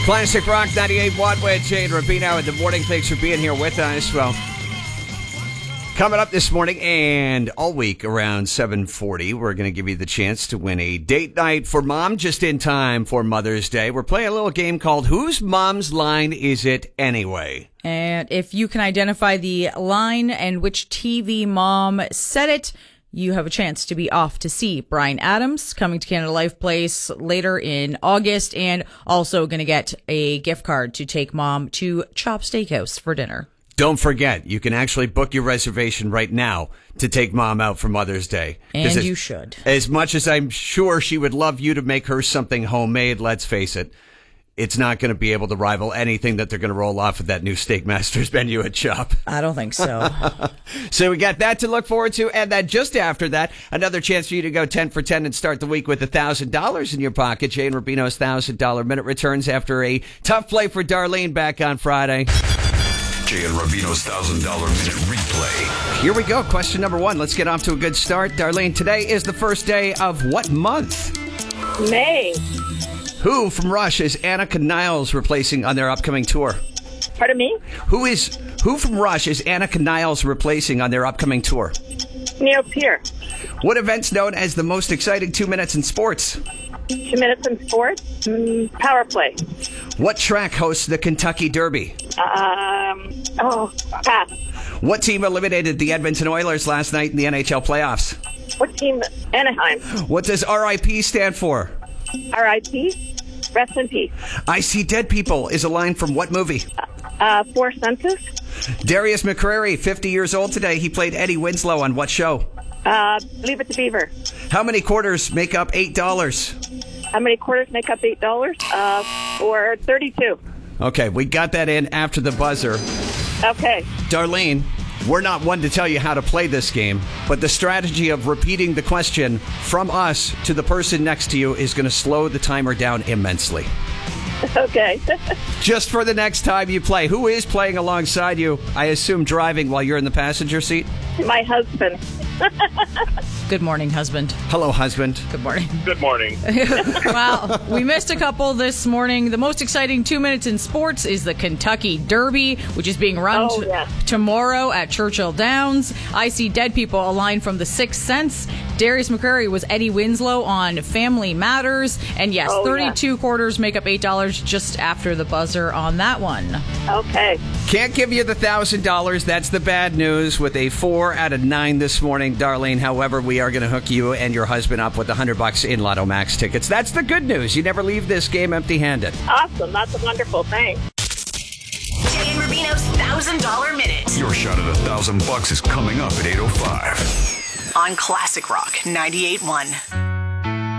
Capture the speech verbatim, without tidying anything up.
Classic Rock ninety-eight point one with Jay and Rubino in the morning. Thanks for being here with us. Well, coming up this morning and all week around seven forty, we're going to give you the chance to win a date night for mom just in time for Mother's Day. We're playing a little game called Whose Mom's Line Is It Anyway? And if you can identify the line and which T V mom said it, you have a chance to be off to see Bryan Adams coming to Canada Life Place later in August, and also going to get a gift card to take mom to Chop Steakhouse for dinner. Don't forget, you can actually book your reservation right now to take mom out for Mother's Day. And as, you should. As much as I'm sure she would love you to make her something homemade, let's face it, it's not going to be able to rival anything that they're going to roll off of that new Steak Masters menu at Chop. I don't think so. So we got that to look forward to. And then just after that, another chance for you to go ten for ten and start the week with one thousand dollars in your pocket. Jay and Rubino's one thousand dollars minute returns after a tough play for Darlene back on Friday. Jay and Rubino's one thousand dollars minute replay. Here we go. Question number one. Let's get off to a good start. Darlene, today is the first day of what month? May. Who from Rush is Annika Niles replacing on their upcoming tour? Pardon me? Who is who from Rush is Annika Niles replacing on their upcoming tour? Neil Peart. What event's known as the most exciting two minutes in sports? Two minutes in sports. Mm, power play. What track hosts the Kentucky Derby? Um. Oh, pass. What team eliminated the Edmonton Oilers last night in the N H L playoffs? What team? Anaheim. What does R I P stand for? R I P. Rest in peace. I See Dead People is a line from what movie? Uh, Four Senses. Darius McCrary, fifty years old today. He played Eddie Winslow on what show? Uh, Leave It to Beaver. How many quarters make up eight dollars? How many quarters make up eight dollars? Uh, or thirty-two. Okay, we got that in after the buzzer. Okay. Darlene, we're not one to tell you how to play this game, but the strategy of repeating the question from us to the person next to you is going to slow the timer down immensely. Okay. Just for the next time you play, who is playing alongside you? I assume driving while you're in the passenger seat? My husband. Good morning, husband. Hello, husband. Good morning. Good morning. Wow, we missed a couple this morning. The most exciting two minutes in sports is the Kentucky Derby, which is being run Oh, t- yes. tomorrow at Churchill Downs. I See Dead People, a line from The Sixth Sense. Darius McCrary was Eddie Winslow on Family Matters. And yes, Oh, thirty-two quarters make up eight dollars just after the buzzer on that one. Okay. Can't give you the one thousand dollars. That's the bad news with a four out of nine this morning, Darlene. However, we are going to hook you and your husband up with one hundred bucks in Lotto Max tickets. That's the good news. You never leave this game empty-handed. Awesome. That's wonderful. Thanks. Jay and Rubino's one thousand dollars minute. Your shot at a thousand bucks is coming up at eight oh five. On Classic Rock ninety-eight point one.